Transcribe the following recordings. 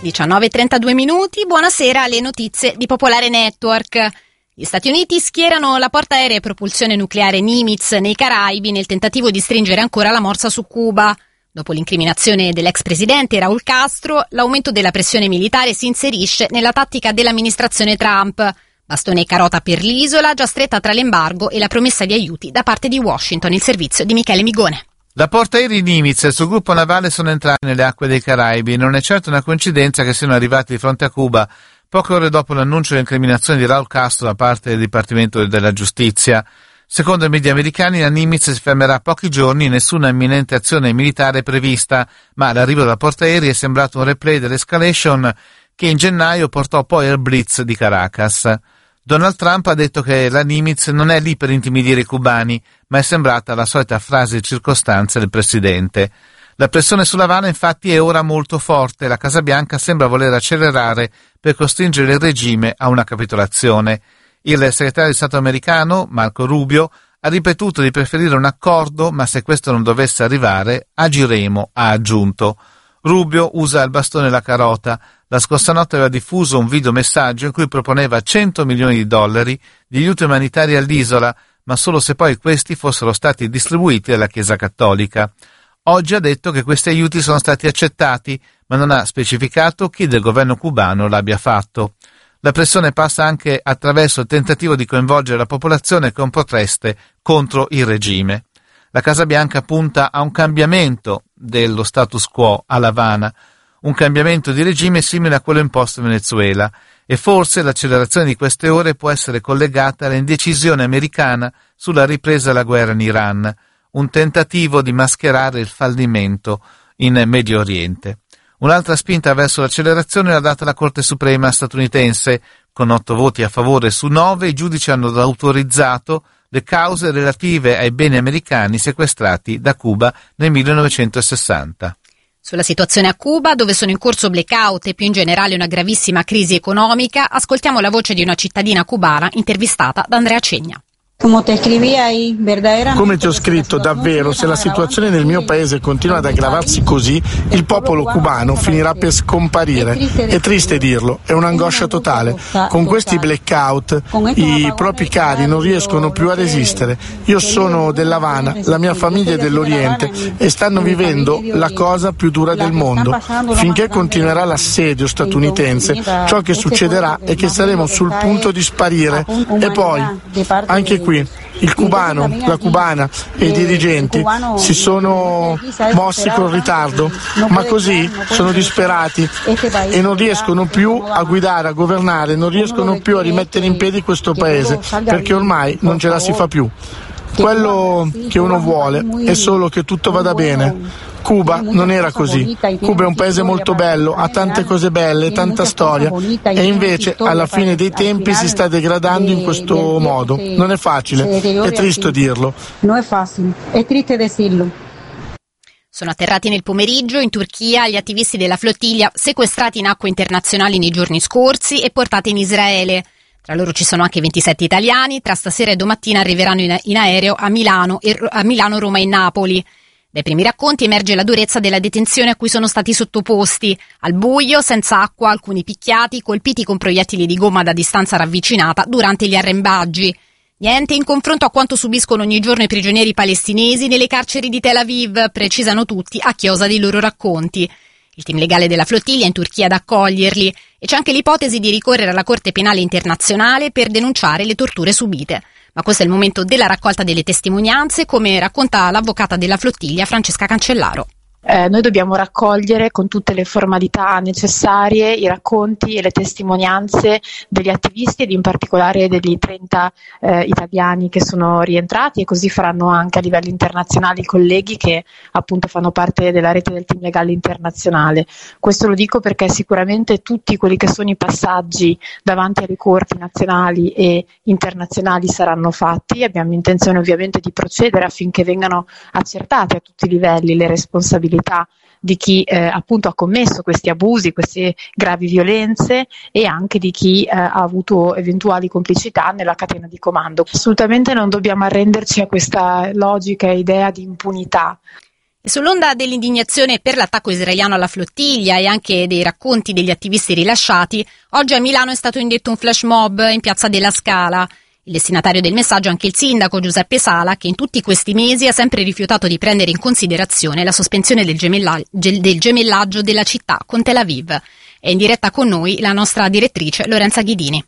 19:32 minuti, buonasera, alle notizie di Popolare Network. Gli Stati Uniti schierano la portaerei a propulsione nucleare Nimitz nei Caraibi nel tentativo di stringere ancora la morsa su Cuba. Dopo l'incriminazione dell'ex presidente Raúl Castro, l'aumento della pressione militare si inserisce nella tattica dell'amministrazione Trump. Bastone e carota per l'isola, già stretta tra l'embargo e la promessa di aiuti da parte di Washington. Il servizio di Michele Migone. La portaerei Nimitz e il suo gruppo navale sono entrati nelle acque dei Caraibi. Non è certo una coincidenza che siano arrivati di fronte a Cuba poche ore dopo l'annuncio dell'incriminazione di Raúl Castro da parte del Dipartimento della Giustizia. Secondo i media americani, la Nimitz si fermerà pochi giorni e nessuna imminente azione militare è prevista, ma l'arrivo della portaerei è sembrato un replay dell'escalation che in gennaio portò poi al blitz di Caracas. Donald Trump ha detto che la Nimitz non è lì per intimidire i cubani, ma è sembrata la solita frase di circostanza del presidente. La pressione sulla Havana infatti è ora molto forte. La Casa Bianca sembra voler accelerare per costringere il regime a una capitolazione. Il segretario di Stato americano, Marco Rubio, ha ripetuto di preferire un accordo, ma se questo non dovesse arrivare, agiremo, ha aggiunto. Rubio usa il bastone e la carota. La scorsa notte aveva diffuso un videomessaggio in cui proponeva $100 milioni di aiuti umanitari all'isola, ma solo se poi questi fossero stati distribuiti dalla Chiesa Cattolica. Oggi ha detto che questi aiuti sono stati accettati, ma non ha specificato chi del governo cubano l'abbia fatto. La pressione passa anche attraverso il tentativo di coinvolgere la popolazione con proteste contro il regime. La Casa Bianca punta a un cambiamento dello status quo a L'Havana, un cambiamento di regime simile a quello imposto in Venezuela, e forse l'accelerazione di queste ore può essere collegata all'indecisione americana sulla ripresa della guerra in Iran, un tentativo di mascherare il fallimento in Medio Oriente. Un'altra spinta verso l'accelerazione l'ha data la Corte Suprema statunitense. Con 8 voti a favore su 9, i giudici hanno autorizzato le cause relative ai beni americani sequestrati da Cuba nel 1960. Sulla situazione a Cuba, dove sono in corso blackout e più in generale una gravissima crisi economica, ascoltiamo la voce di una cittadina cubana intervistata da Andrea Cegna. Come ti ho scritto, davvero, se la situazione nel mio paese continua ad aggravarsi così, il popolo cubano finirà per scomparire. È triste dirlo, è un'angoscia totale. Con questi blackout i propri cari non riescono più a resistere. Io sono dell'Havana, la mia famiglia è dell'Oriente e stanno vivendo la cosa più dura del mondo. Finché continuerà l'assedio statunitense, ciò che succederà è che saremo sul punto di sparire. E poi, anche qui, il cubano, la cubana e i dirigenti si sono mossi con ritardo, ma così sono disperati e non riescono più a guidare, a governare, non riescono più a rimettere in piedi questo paese, perché ormai non ce la si fa più. Quello che uno vuole è solo che tutto vada bene. Cuba non era così. Cuba è un paese molto bello, ha tante cose belle, tanta storia, e invece alla fine dei tempi si sta degradando in questo modo. Non è facile, è triste dirlo. Non è facile, è triste dirlo. Sono atterrati nel pomeriggio in Turchia gli attivisti della flottiglia sequestrati in acque internazionali nei giorni scorsi e portati in Israele. Tra loro ci sono anche 27 italiani. Tra stasera e domattina arriveranno in aereo a Milano, Roma e Napoli. Dai primi racconti emerge la durezza della detenzione a cui sono stati sottoposti. Al buio, senza acqua, alcuni picchiati, colpiti con proiettili di gomma da distanza ravvicinata durante gli arrembaggi. Niente in confronto a quanto subiscono ogni giorno i prigionieri palestinesi nelle carceri di Tel Aviv, precisano tutti a chiosa dei loro racconti. Il team legale della flottiglia è in Turchia ad accoglierli e c'è anche l'ipotesi di ricorrere alla Corte Penale Internazionale per denunciare le torture subite. Ma questo è il momento della raccolta delle testimonianze, come racconta l'avvocata della flottiglia Francesca Cancellaro. Noi dobbiamo raccogliere con tutte le formalità necessarie i racconti e le testimonianze degli attivisti ed in particolare degli 30 italiani che sono rientrati, e così faranno anche a livello internazionale i colleghi che appunto fanno parte della rete del team legale internazionale. Questo lo dico perché sicuramente tutti quelli che sono i passaggi davanti alle corti nazionali e internazionali saranno fatti. Abbiamo intenzione ovviamente di procedere affinché vengano accertate a tutti i livelli le responsabilità di chi appunto ha commesso questi abusi, queste gravi violenze, e anche di chi ha avuto eventuali complicità nella catena di comando. Assolutamente non dobbiamo arrenderci a questa logica e idea di impunità. E sull'onda dell'indignazione per l'attacco israeliano alla flottiglia e anche dei racconti degli attivisti rilasciati, oggi a Milano è stato indetto un flash mob in Piazza della Scala. Il destinatario del messaggio è anche il sindaco Giuseppe Sala, che in tutti questi mesi ha sempre rifiutato di prendere in considerazione la sospensione del gemellaggio della città con Tel Aviv. È in diretta con noi la nostra direttrice Lorenza Ghidini.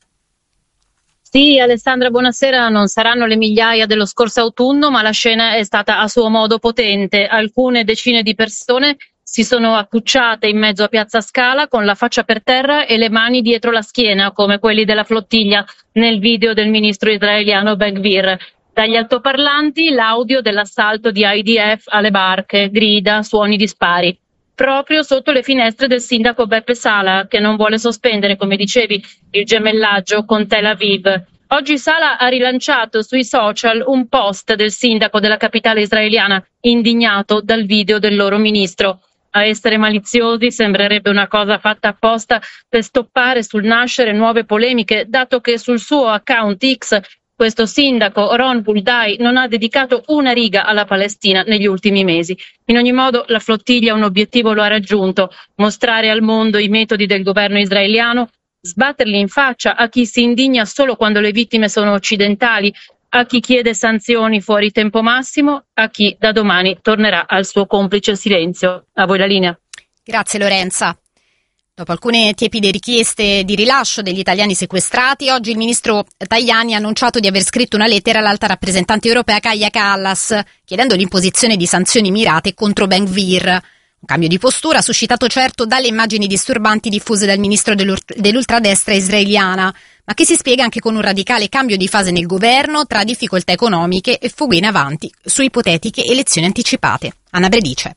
Sì, Alessandra, buonasera. Non saranno le migliaia dello scorso autunno, ma la scena è stata a suo modo potente. Alcune decine di persone si sono accucciate in mezzo a Piazza Scala con la faccia per terra e le mani dietro la schiena, come quelli della flottiglia nel video del ministro israeliano Ben-Gvir. Dagli altoparlanti l'audio dell'assalto di IDF alle barche, grida, suoni di spari. Proprio sotto le finestre del sindaco Beppe Sala, che non vuole sospendere, come dicevi, il gemellaggio con Tel Aviv. Oggi Sala ha rilanciato sui social un post del sindaco della capitale israeliana, indignato dal video del loro ministro. A essere maliziosi sembrerebbe una cosa fatta apposta per stoppare sul nascere nuove polemiche, dato che sul suo account X questo sindaco, Ron Buldai, non ha dedicato una riga alla Palestina negli ultimi mesi. In ogni modo, la flottiglia un obiettivo lo ha raggiunto: mostrare al mondo i metodi del governo israeliano, sbatterli in faccia a chi si indigna solo quando le vittime sono occidentali, a chi chiede sanzioni fuori tempo massimo, a chi da domani tornerà al suo complice silenzio. A voi la linea. Grazie Lorenza. Dopo alcune tiepide richieste di rilascio degli italiani sequestrati, oggi il ministro Tajani ha annunciato di aver scritto una lettera all'alta rappresentante europea Kaja Kallas, chiedendo l'imposizione di sanzioni mirate contro Ben-Gvir. Un cambio di postura suscitato certo dalle immagini disturbanti diffuse dal ministro dell'ultradestra israeliana, ma che si spiega anche con un radicale cambio di fase nel governo tra difficoltà economiche e fughe in avanti su ipotetiche elezioni anticipate. Anna Bredice.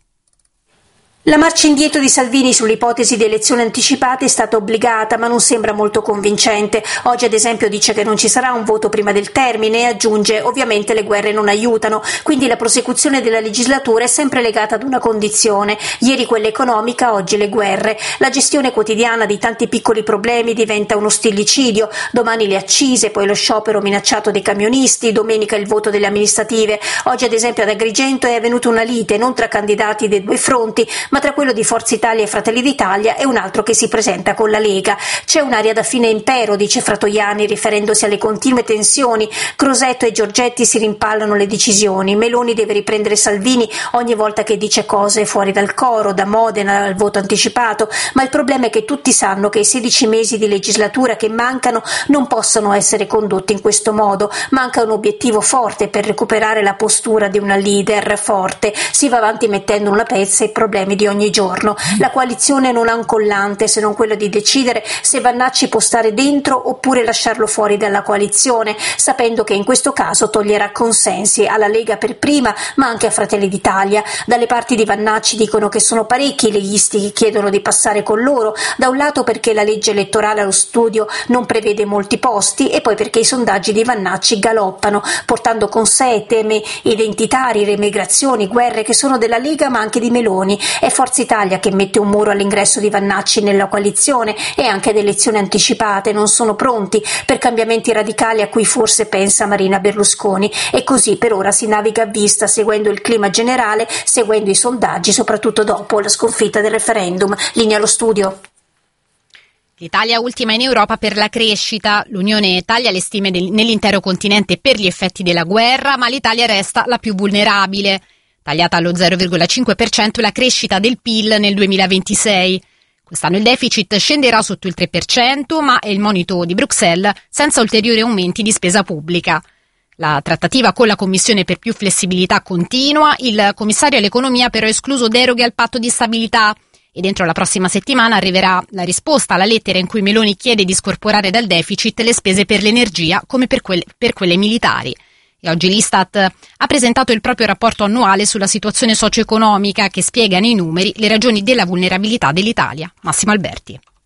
La marcia indietro di Salvini sull'ipotesi di elezioni anticipate è stata obbligata, ma non sembra molto convincente. Oggi, ad esempio, dice che non ci sarà un voto prima del termine e aggiunge: ovviamente le guerre non aiutano, quindi la prosecuzione della legislatura è sempre legata ad una condizione. Ieri quella economica, oggi le guerre. La gestione quotidiana di tanti piccoli problemi diventa uno stillicidio. Domani le accise, poi lo sciopero minacciato dei camionisti, domenica il voto delle amministrative. Oggi, ad esempio, ad Agrigento è avvenuta una lite non tra candidati dei due fronti, ma tra quello di Forza Italia e Fratelli d'Italia e un altro che si presenta con la Lega. C'è un'aria da fine impero, dice Fratoianni, riferendosi alle continue tensioni. Crosetto e Giorgetti si rimpallano le decisioni. Meloni deve riprendere Salvini ogni volta che dice cose fuori dal coro, da Modena al voto anticipato, ma il problema è che tutti sanno che i 16 mesi di legislatura che mancano non possono essere condotti in questo modo. Manca un obiettivo forte per recuperare la postura di una leader forte. Si va avanti mettendo una pezza ai problemi di ogni giorno. La coalizione non ha un collante se non quello di decidere se Vannacci può stare dentro oppure lasciarlo fuori dalla coalizione, sapendo che in questo caso toglierà consensi alla Lega per prima, ma anche a Fratelli d'Italia. Dalle parti di Vannacci dicono che sono parecchi i leghisti che chiedono di passare con loro, da un lato perché la legge elettorale allo studio non prevede molti posti e poi perché i sondaggi di Vannacci galoppano, portando con sé temi identitari, remigrazioni, guerre che sono della Lega ma anche di Meloni. È Forza Italia che mette un muro all'ingresso di Vannacci nella coalizione e anche ad elezioni anticipate. Non sono pronti per cambiamenti radicali a cui forse pensa Marina Berlusconi, e così per ora si naviga a vista, seguendo il clima generale, seguendo i sondaggi, soprattutto dopo la sconfitta del referendum. Linea allo studio. L'Italia ultima in Europa per la crescita. L'Unione taglia le stime nell'intero continente per gli effetti della guerra, ma l'Italia resta la più vulnerabile. Tagliata allo 0,5% la crescita del PIL nel 2026. Quest'anno il deficit scenderà sotto il 3%, ma è il monito di Bruxelles, senza ulteriori aumenti di spesa pubblica. La trattativa con la Commissione per più flessibilità continua. Il commissario all'economia però ha escluso deroghe al patto di stabilità e dentro la prossima settimana arriverà la risposta alla lettera in cui Meloni chiede di scorporare dal deficit le spese per l'energia come per quelle militari. E oggi l'Istat ha presentato il proprio rapporto annuale sulla situazione socio-economica che spiega nei numeri le ragioni della vulnerabilità dell'Italia. Massimo Alberti.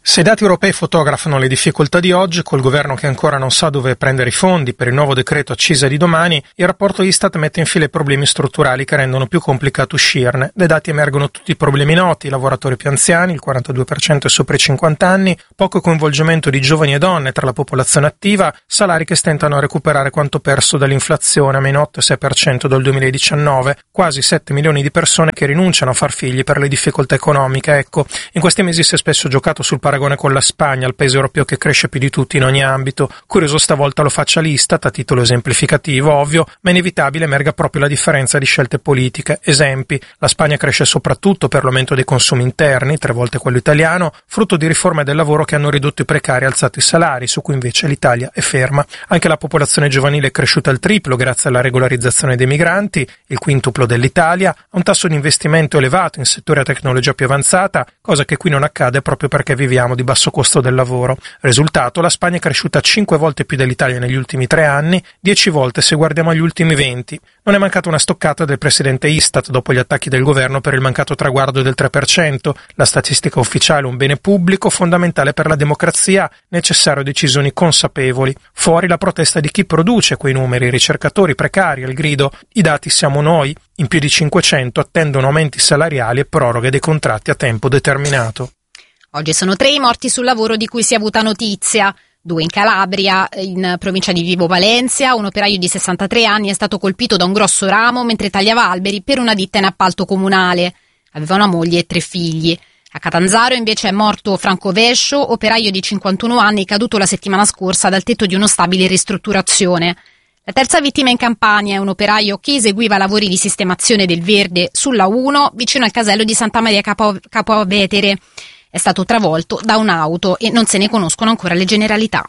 Se i dati europei fotografano le difficoltà di oggi, col governo che ancora non sa dove prendere i fondi per il nuovo decreto accisa di domani, il rapporto Istat mette in fila i problemi strutturali che rendono più complicato uscirne. Dai dati emergono tutti i problemi noti: i lavoratori più anziani, il 42% è sopra i 50 anni, poco coinvolgimento di giovani e donne tra la popolazione attiva, salari che stentano a recuperare quanto perso dall'inflazione a meno 8,6% dal 2019, quasi 7 milioni di persone che rinunciano a far figli per le difficoltà economiche. Ecco, in questi mesi si è spesso giocato sul paragone con la Spagna, il paese europeo che cresce più di tutti in ogni ambito. Curioso stavolta lo faccia l'Istat, a titolo esemplificativo, ovvio, ma inevitabile emerga proprio la differenza di scelte politiche. Esempi: la Spagna cresce soprattutto per l'aumento dei consumi interni, 3 volte quello italiano, frutto di riforme del lavoro che hanno ridotto i precari e alzato i salari, su cui invece l'Italia è ferma. Anche la popolazione giovanile è cresciuta al triplo grazie alla regolarizzazione dei migranti, il quintuplo dell'Italia, ha un tasso di investimento elevato in settori a tecnologia più avanzata, cosa che qui non accade proprio perché viviamo di basso costo del lavoro. Risultato: la Spagna è cresciuta 5 volte più dell'Italia negli ultimi 3 anni, 10 volte se guardiamo agli ultimi 20. Non è mancata una stoccata del presidente Istat dopo gli attacchi del governo per il mancato traguardo del 3%. La statistica ufficiale è un bene pubblico fondamentale per la democrazia, necessario decisioni consapevoli. Fuori la protesta di chi produce quei numeri, i ricercatori precari al grido: i dati siamo noi. In più di 500 attendono aumenti salariali e proroghe dei contratti a tempo determinato. Oggi sono 3 i morti sul lavoro di cui si è avuta notizia. 2 in Calabria, in provincia di Vibo Valentia. Un operaio di 63 anni è stato colpito da un grosso ramo mentre tagliava alberi per una ditta in appalto comunale. Aveva una moglie e 3 figli. A Catanzaro invece è morto Franco Vescio, operaio di 51 anni caduto la settimana scorsa dal tetto di uno stabile in ristrutturazione. La terza vittima in Campania è un operaio che eseguiva lavori di sistemazione del verde sulla 1 vicino al casello di Santa Maria Capo Vetere. È stato travolto da un'auto e non se ne conoscono ancora le generalità.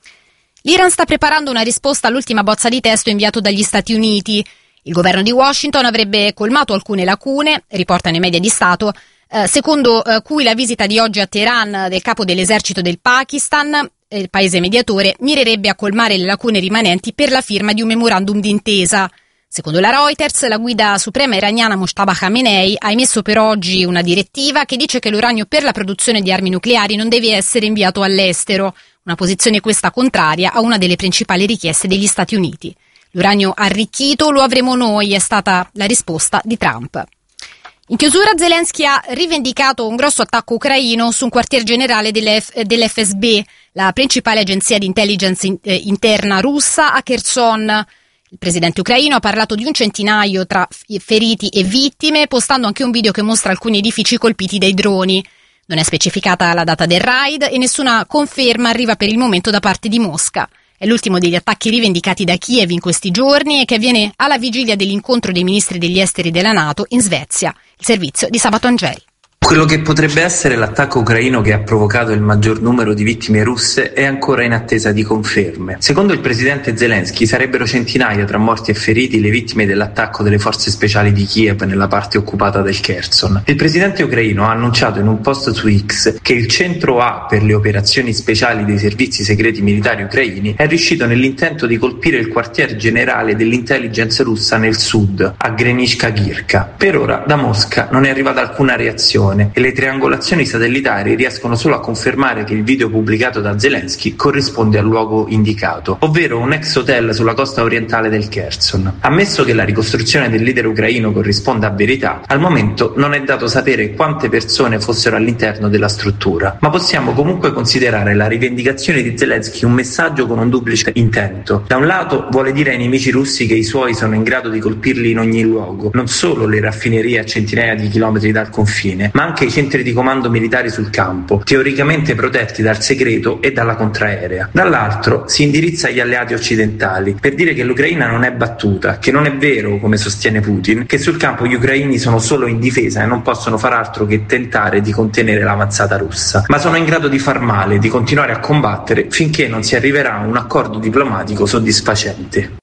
L'Iran sta preparando una risposta all'ultima bozza di testo inviato dagli Stati Uniti. Il governo di Washington avrebbe colmato alcune lacune, riportano i media di Stato, secondo cui la visita di oggi a Teheran del capo dell'esercito del Pakistan, il paese mediatore, mirerebbe a colmare le lacune rimanenti per la firma di un memorandum d'intesa. Secondo la Reuters, la guida suprema iraniana Mojtaba Khamenei ha emesso per oggi una direttiva che dice che l'uranio per la produzione di armi nucleari non deve essere inviato all'estero, una posizione questa contraria a una delle principali richieste degli Stati Uniti. L'uranio arricchito lo avremo noi, è stata la risposta di Trump. In chiusura, Zelensky ha rivendicato un grosso attacco ucraino su un quartier generale dell'FSB, la principale agenzia di intelligence interna russa, a Kherson. Il presidente ucraino ha parlato di un centinaio tra feriti e vittime, postando anche un video che mostra alcuni edifici colpiti dai droni. Non è specificata la data del raid e nessuna conferma arriva per il momento da parte di Mosca. È l'ultimo degli attacchi rivendicati da Kiev in questi giorni e che avviene alla vigilia dell'incontro dei ministri degli esteri della NATO in Svezia. Il servizio di Sabato Angeli. Quello che potrebbe essere l'attacco ucraino che ha provocato il maggior numero di vittime russe è ancora in attesa di conferme. Secondo il presidente Zelensky sarebbero centinaia tra morti e feriti le vittime dell'attacco delle forze speciali di Kiev nella parte occupata del Kherson. Il presidente ucraino ha annunciato in un post su X che il centro A per le operazioni speciali dei servizi segreti militari ucraini è riuscito nell'intento di colpire il quartier generale dell'intelligence russa nel sud, a Greniška-Girka. Per ora da Mosca non è arrivata alcuna reazione e le triangolazioni satellitari riescono solo a confermare che il video pubblicato da Zelensky corrisponde al luogo indicato, ovvero un ex hotel sulla costa orientale del Kherson. Ammesso che la ricostruzione del leader ucraino corrisponda a verità, al momento non è dato sapere quante persone fossero all'interno della struttura, ma possiamo comunque considerare la rivendicazione di Zelensky un messaggio con un duplice intento. Da un lato vuole dire ai nemici russi che i suoi sono in grado di colpirli in ogni luogo, non solo le raffinerie a centinaia di chilometri dal confine, ma anche i centri di comando militari sul campo, teoricamente protetti dal segreto e dalla contraerea. Dall'altro si indirizza agli alleati occidentali per dire che l'Ucraina non è battuta, che non è vero, come sostiene Putin, che sul campo gli ucraini sono solo in difesa e non possono far altro che tentare di contenere l'avanzata russa, ma sono in grado di far male, di continuare a combattere finché non si arriverà a un accordo diplomatico soddisfacente.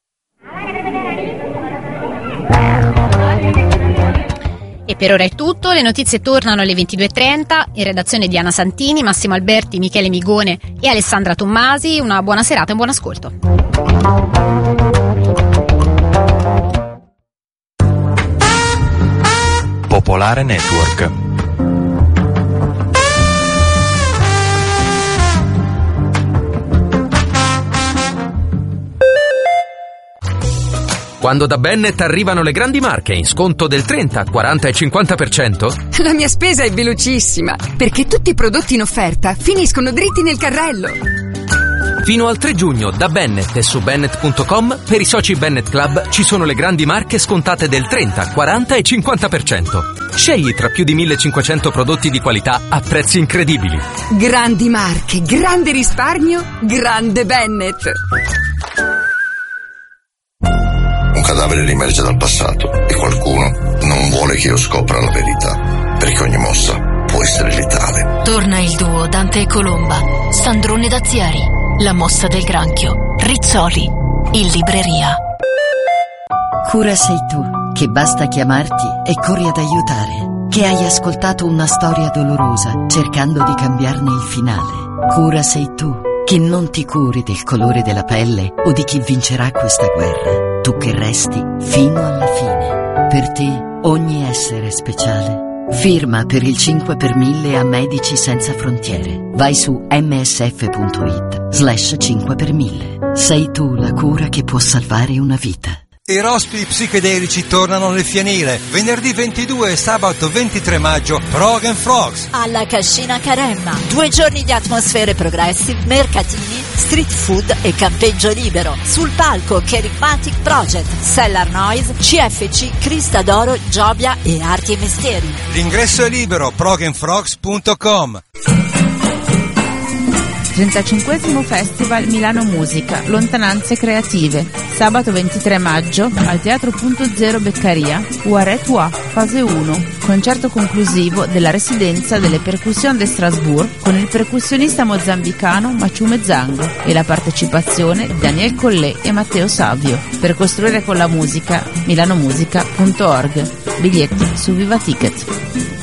E per ora è tutto, le notizie tornano alle 22.30, in redazione Diana Santini, Massimo Alberti, Michele Migone e Alessandra Tommasi. Una buona serata e un buon ascolto. Popolare Network. Quando da Bennett arrivano le grandi marche in sconto del 30, 40 e 50%? La mia spesa è velocissima, perché tutti i prodotti in offerta finiscono dritti nel carrello. Fino al 3 giugno da Bennett e su Bennett.com per i soci Bennett Club ci sono le grandi marche scontate del 30, 40 e 50%. Scegli tra più di 1500 prodotti di qualità a prezzi incredibili. Grandi marche, grande risparmio, grande Bennett. Un cadavere riemerge dal passato e qualcuno non vuole che io scopra la verità, perché ogni mossa può essere letale. Torna il duo Dante e Colomba, Sandrone Dazieri, La mossa del granchio, Rizzoli, in libreria. Cura sei tu, che basta chiamarti e corri ad aiutare, che hai ascoltato una storia dolorosa cercando di cambiarne il finale. Cura sei tu, che non ti curi del colore della pelle o di chi vincerà questa guerra. Tu che resti fino alla fine. Per te ogni essere è speciale. Firma per il 5 per 1000 a Medici Senza Frontiere. Vai su msf.it/5 per 1000. Sei tu la cura che può salvare una vita. I rospi psichedelici tornano nel fienile. Venerdì 22 e sabato 23 maggio, Frog and Frogs alla Cascina Caremma. 2 giorni di atmosfere progressive, mercatini, street food e campeggio libero. Sul palco Kerigmatic Project, Cellar Noise, CFC, Crista d'Oro, Giobia e Arti e Mestieri. L'ingresso è libero, frogandfrogs.com. 35esimo Festival Milano Musica, Lontananze Creative. Sabato 23 maggio al Teatro Punto Zero Beccaria, Uaret Ua, fase 1. Concerto conclusivo della residenza delle Percussions de Strasbourg con il percussionista mozambicano Maciume Zango e la partecipazione di Daniel Collet e Matteo Savio. Per costruire con la musica, milanomusica.org. Biglietti su Viva Ticket.